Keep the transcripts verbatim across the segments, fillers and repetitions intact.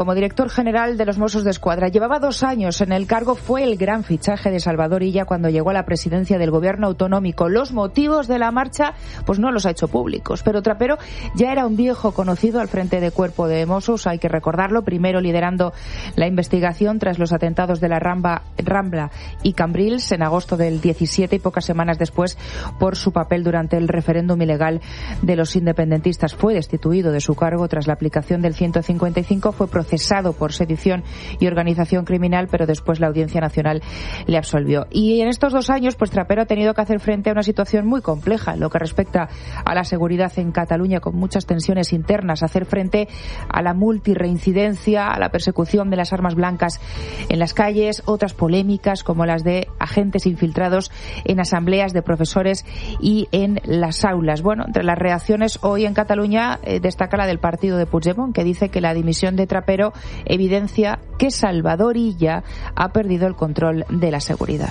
Como director general de los Mossos de Escuadra. Llevaba dos años en el cargo, fue el gran fichaje de Salvador Illa cuando llegó a la presidencia del gobierno autonómico. Los motivos de la marcha, pues no los ha hecho públicos, pero Trapero ya era un viejo conocido al frente de Cuerpo de Mossos, hay que recordarlo, primero liderando la investigación tras los atentados de la Rambla, Rambla y Cambrils en agosto del diecisiete y pocas semanas después por su papel durante el referéndum ilegal de los independentistas. Fue destituido de su cargo tras la aplicación del ciento cincuenta y cinco, fue procesado cesado por sedición y organización criminal, pero después la Audiencia Nacional le absolvió. Y en estos dos años, pues Trapero ha tenido que hacer frente a una situación muy compleja, lo que respecta a la seguridad en Cataluña, con muchas tensiones internas, hacer frente a la multirreincidencia, a la persecución de las armas blancas en las calles, otras polémicas como las de agentes infiltrados en asambleas de profesores y en las aulas. Bueno, entre las reacciones hoy en Cataluña eh, destaca la del partido de Puigdemont, que dice que la dimisión de Trapero evidencia que Salvador Illa ha perdido el control de la seguridad.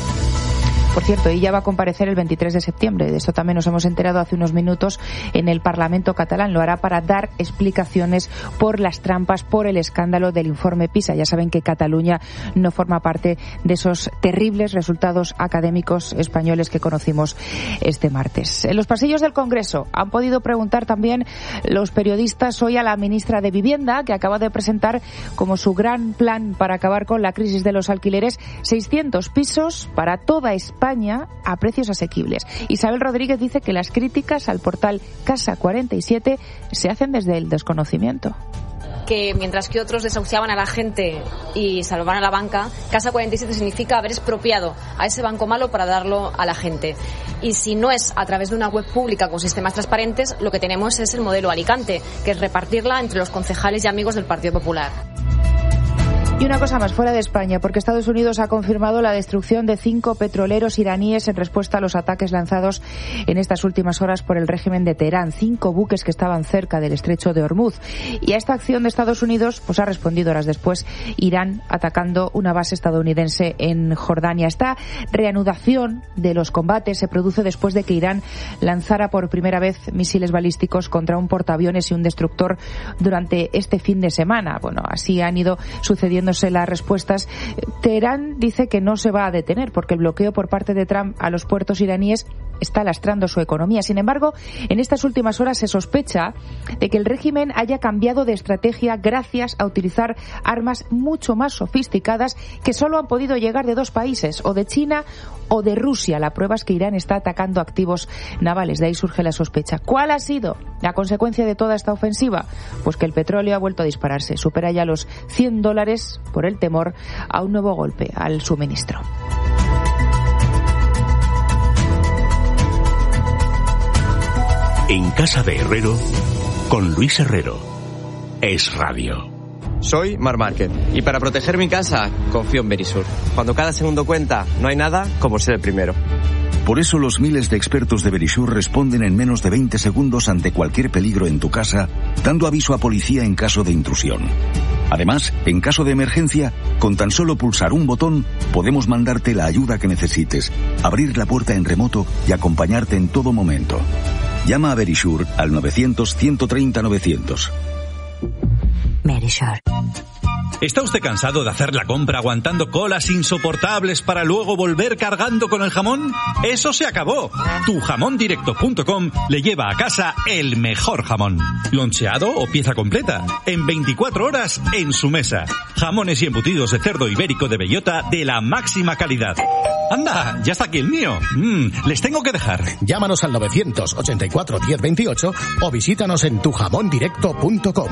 Por cierto, Illa va a comparecer el veintitrés de septiembre. De eso también nos hemos enterado hace unos minutos en el Parlamento catalán. Lo hará para dar explicaciones por las trampas, por el escándalo del informe PISA. Ya saben que Cataluña no forma parte de esos terribles resultados académicos españoles que conocimos este martes. En los pasillos del Congreso han podido preguntar también los periodistas hoy a la ministra de Vivienda, que acaba de presentar como su gran plan para acabar con la crisis de los alquileres seiscientos pisos para toda España a precios asequibles. Isabel Rodríguez dice que las críticas al portal Casa cuarenta y siete se hacen desde el desconocimiento. Que mientras que otros desahuciaban a la gente y salvaban a la banca, Casa cuarenta y siete significa haber expropiado a ese banco malo para darlo a la gente. Y si no es a través de una web pública con sistemas transparentes, lo que tenemos es el modelo Alicante, que es repartirla entre los concejales y amigos del Partido Popular. Y una cosa más, fuera de España, porque Estados Unidos ha confirmado la destrucción de cinco petroleros iraníes en respuesta a los ataques lanzados en estas últimas horas por el régimen de Teherán. Cinco buques que estaban cerca del estrecho de Hormuz. Y a esta acción de Estados Unidos pues ha respondido horas después Irán atacando una base estadounidense en Jordania. Esta reanudación de los combates se produce después de que Irán lanzara por primera vez misiles balísticos contra un portaaviones y un destructor durante este fin de semana. Bueno, así han ido sucediendo las respuestas. Teherán dice que no se va a detener porque el bloqueo por parte de Trump a los puertos iraníes está lastrando su economía. Sin embargo, en estas últimas horas se sospecha de que el régimen haya cambiado de estrategia gracias a utilizar armas mucho más sofisticadas que solo han podido llegar de dos países, o de China o de Rusia. La prueba es que Irán está atacando activos navales. De ahí surge la sospecha. ¿Cuál ha sido la consecuencia de toda esta ofensiva? Pues que el petróleo ha vuelto a dispararse. Supera ya los cien dólares por el temor a un nuevo golpe al suministro. En casa de Herrero, con Luis Herrero. Es Radio. Soy Mar Márquez y para proteger mi casa confío en Verisur. Cuando cada segundo cuenta, no hay nada como ser el primero. Por eso los miles de expertos de Verisur responden en menos de veinte segundos ante cualquier peligro en tu casa, dando aviso a policía en caso de intrusión. Además, en caso de emergencia, con tan solo pulsar un botón, podemos mandarte la ayuda que necesites, abrir la puerta en remoto y acompañarte en todo momento. Llama a Verisur al novecientos, ciento treinta, novecientos. Verisur. ¿Está usted cansado de hacer la compra aguantando colas insoportables para luego volver cargando con el jamón? ¡Eso se acabó! tu jamón directo punto com le lleva a casa el mejor jamón. Loncheado o pieza completa. En veinticuatro horas en su mesa. Jamones y embutidos de cerdo ibérico de bellota de la máxima calidad. ¡Anda! ¡Ya está aquí el mío! Mm, les tengo que dejar. Llámanos al novecientos ochenta y cuatro diez veintiocho o visítanos en tu jamón directo punto com.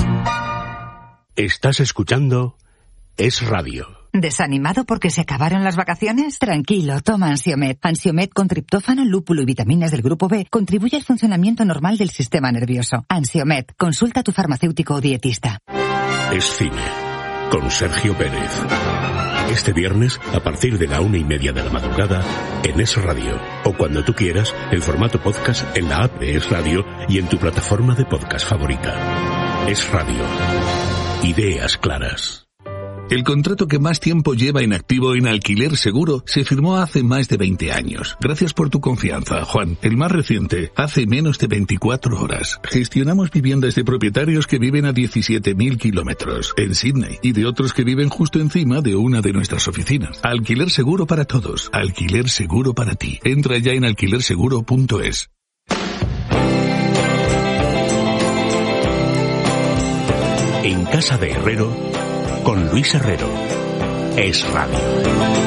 Estás escuchando Es Radio. ¿Desanimado porque se acabaron las vacaciones? Tranquilo, toma Ansiomed. Ansiomed con triptófano, lúpulo y vitaminas del grupo B contribuye al funcionamiento normal del sistema nervioso. Ansiomed, consulta a tu farmacéutico o dietista. Es cine, con Sergio Pérez. Este viernes, a partir de la una y media de la madrugada, en Es Radio. O cuando tú quieras, en formato podcast en la app de Es Radio y en tu plataforma de podcast favorita. Es Radio. Ideas claras. El contrato que más tiempo lleva en activo en Alquiler Seguro se firmó hace más de veinte años. Gracias por tu confianza, Juan. El más reciente, hace menos de veinticuatro horas. Gestionamos viviendas de propietarios que viven a diecisiete mil kilómetros en Sydney y de otros que viven justo encima de una de nuestras oficinas. Alquiler Seguro para todos. Alquiler Seguro para ti. Entra ya en alquiler seguro punto es. En Casa de Herrero, con Luis Herrero. Es Radio.